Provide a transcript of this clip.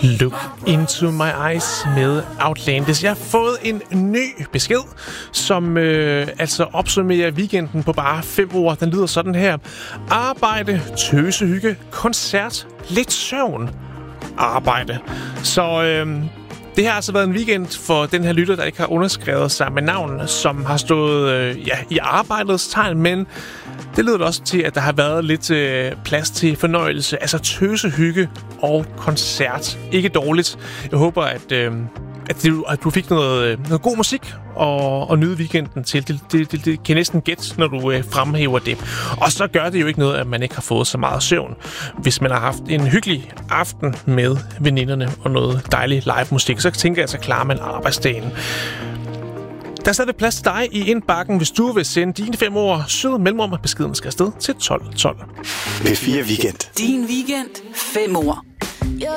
Look Into My Eyes med Outlandis. Jeg har fået en ny besked, som altså opsummerer weekenden på bare 5 ord. Den lyder sådan her. Arbejde, tøsehygge, koncert, lidt søvn, arbejde. Så det har altså været en weekend for den her lytter, der ikke har underskrevet sig med navn, som har stået i arbejdets tegn, men det lyder også til, at der har været lidt plads til fornøjelse, altså tøsehygge og koncert. Ikke dårligt. Jeg håber, at du fik noget god musik og nyde weekenden til. Det kan næsten gætte, når du fremhæver det. Og så gør det jo ikke noget, at man ikke har fået så meget søvn, hvis man har haft en hyggelig aften med veninderne og noget dejlig live musik. Så tænker jeg, så klarer man arbejdsdagen. Der er stadig plads til dig i indbakken, hvis du vil sende dine 5 ord søde mellemrum, og beskeden skal afsted til 1212. P4 Weekend. Din weekend. 5 ord.